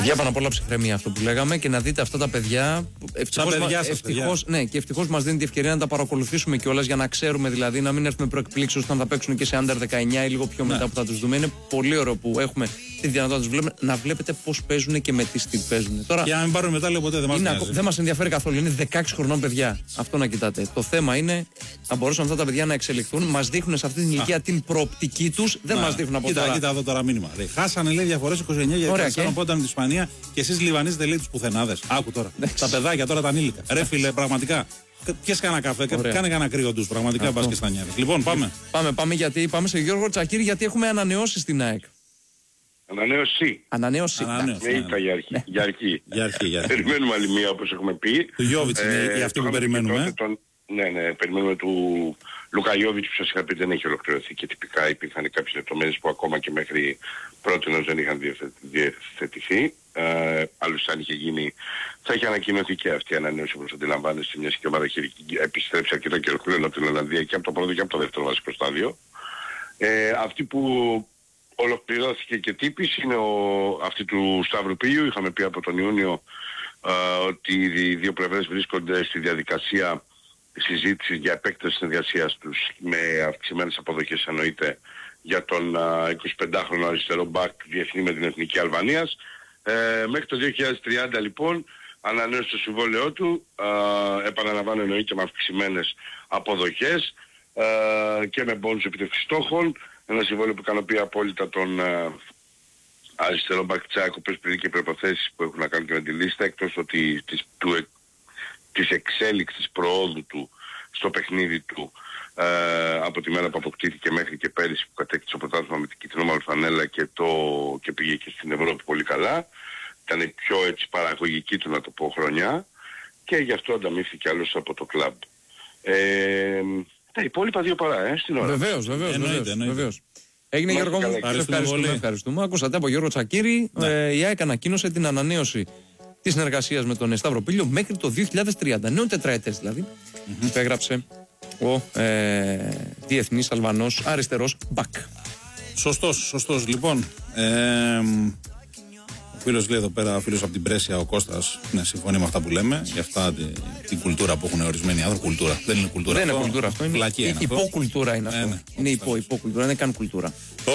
Για πάνω απ' όλα ψυχραιμία αυτό που λέγαμε και να δείτε αυτά τα παιδιά. Ευτυχώς μας δίνει τη ευκαιρία να τα παρακολουθήσουμε κιόλας για να ξέρουμε, δηλαδή να μην έρθουμε προεκπλήξεως όταν θα παίξουν και σε under 19 ή λίγο πιο μετά που θα τους δούμε. Είναι πολύ ωραίο που έχουμε τη δυνατότητα να τους βλέπουμε, να βλέπετε πώς παίζουν και με τι στυλ παίζουν. Τώρα, για να μην πάρουμε μετάλλιο ποτέ, δεν μας ενδιαφέρει καθόλου. Είναι 16 χρονών παιδιά. Αυτό να κοιτάτε. Το θέμα είναι να μπορούσαν αυτά τα παιδιά να εξελιχθούν. Μας δείχνουν σε αυτή την ηλικία την προοπτική τους. Δεν μας δείχνουν από τώρα. Κοίτα εδώ τώρα μήνυμα. Χάσανε λέει διαφορές 29 γιατί χάσανε πότε ήταν την Ισπανία και εσείς Λιβανίζετε λέει τους πουθενάδες. Άκου τώρα. Τα παιδάκια τώρα τα ανήλικα. Ρε φίλε, πραγματικά. Πιες κανένα καφέ, κάνε κανένα κρύο τους. Πραγματικά πας και στα νιάρες. Λοιπόν, πάμε. Γιατί πάμε σε Γιώργο Τσακίρη, γιατί έχουμε ανανεώσει στην ΑΕΚ. Ανανέωση. Για αρχή. Περιμένουμε άλλη μία όπως έχουμε πει. Του Γιώβιτς είναι αυτή που περιμένουμε. Ναι, περιμένουμε του Λουκα Γιώβιτς που σας είχα πει δεν έχει ολοκληρωθεί και τυπικά υπήρχαν κάποιες λεπτομέρειες που ακόμα και μέχρι πρότινος δεν είχαν διευθετηθεί. Άλλωστε αν είχε γίνει θα είχε ανακοινωθεί και αυτή η ανανέωση όπως αντιλαμβάνεστε, μιας και η ομάδα έχει επιστρέψει αρκετό καιρό πλέον από την Ολλανδία και από το πρώτο και από το δεύτερο βασικό στάδιο. Αυτή που ολοκληρώθηκε και τύπης είναι αυτή του Σταύρου Πίιου. Είχαμε πει από τον Ιούνιο ότι οι δύο πλευρές βρίσκονται στη διαδικασία συζήτησης για επέκταση συνεργασίας τους με αυξημένες αποδοχές εννοείται για τον 25χρονο αριστερό μπακ διεθνή με την Εθνική Αλβανίας. Μέχρι το 2030 λοιπόν ανανέωσε το συμβόλαιό του, επαναλαμβάνω εννοείται με αυξημένες αποδοχές και με μπόνους επιτεύξης στόχων. Ένα συμβόλαιο που ικανοποιεί απόλυτα τον αριστερό μπακ Τσάκ, ο οποίος πληρεί και προϋποθέσεις που έχουν να κάνουν και με τη λίστα, εκτός ότι της εξέλιξης προόδου του στο παιχνίδι του από τη μέρα που αποκτήθηκε μέχρι και πέρυσι που κατέκτησε το πρωτάθλημα με την κίτρινο μαύρη φανέλα και πήγε και στην Ευρώπη πολύ καλά. Ήταν η πιο έτσι παραγωγική του να το πω χρονιά και γι' αυτό ανταμείφθηκε άλλως από το κλαμπ. Τα υπόλοιπα δύο παρά στην ώρα. Βεβαίως. Έγινε Γιώργο μου, ευχαριστούμε. Ακούσατε από Γιώργο Τσακίρη, η ΑΕΚ ανακοίνωσε την ανανέωση της συνεργασίας με τον Σταύρο Πίιο μέχρι το 2030, νέο τετραετές δηλαδή, υπέγραψε ο διεθνής Αλβανός αριστερός μπακ. Σωστός. Λοιπόν, ο φίλος λέει εδώ πέρα, ο φίλος από την Πρέσια, ο Κώστας, ναι, συμφωνεί με αυτά που λέμε, για αυτά την κουλτούρα που έχουν ορισμένοι άνθρωποι. Κουλτούρα. Δεν είναι κουλτούρα. Δεν είναι κουλτούρα αυτό. Είναι υποκουλτούρα είναι αυτό. Είναι υποκουλτούρα, δεν είναι καν κουλτούρα.